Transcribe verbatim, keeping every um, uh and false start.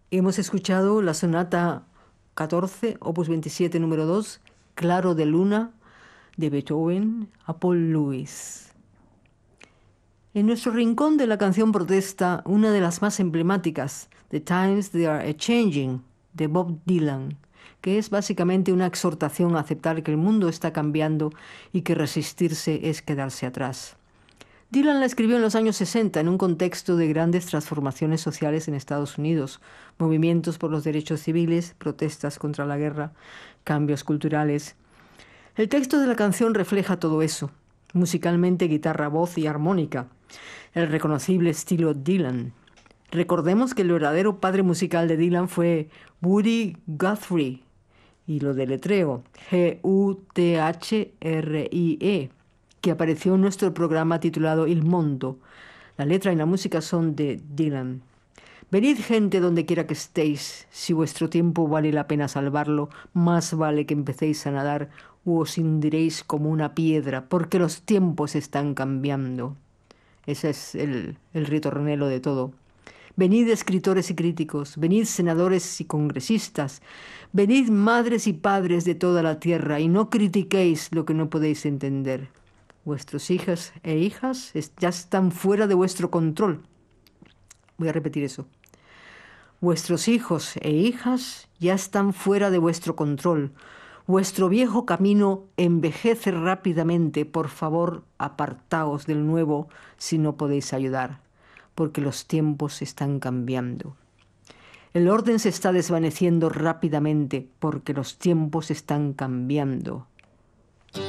Hemos escuchado la sonata catorce, opus veintisiete, número dos, Claro de Luna, de Beethoven, a Paul Lewis. En nuestro rincón de la canción protesta, una de las más emblemáticas, The Times They Are A-Changing, de Bob Dylan, que es básicamente una exhortación a aceptar que el mundo está cambiando y que resistirse es quedarse atrás. Dylan la escribió en los años sesenta en un contexto de grandes transformaciones sociales en Estados Unidos, movimientos por los derechos civiles, protestas contra la guerra, cambios culturales. El texto de la canción refleja todo eso, musicalmente guitarra, voz y armónica, el reconocible estilo Dylan. Recordemos que el verdadero padre musical de Dylan fue Woody Guthrie, y lo deletreo, G U T H R I E, que apareció en nuestro programa titulado Il Mondo. La letra y la música son de Dylan. Venid, gente, donde quiera que estéis, si vuestro tiempo vale la pena salvarlo, más vale que empecéis a nadar u os hundiréis como una piedra, porque los tiempos están cambiando. Ese es el, el ritornelo de todo. Venid, escritores y críticos, venid, senadores y congresistas, venid, madres y padres de toda la tierra, y no critiquéis lo que no podéis entender. Vuestros hijas e hijas ya están fuera de vuestro control. Voy a repetir eso. Vuestros hijos e hijas ya están fuera de vuestro control. Vuestro viejo camino envejece rápidamente. Por favor, apartaos del nuevo si no podéis ayudar, porque los tiempos están cambiando. El orden se está desvaneciendo rápidamente porque los tiempos están cambiando.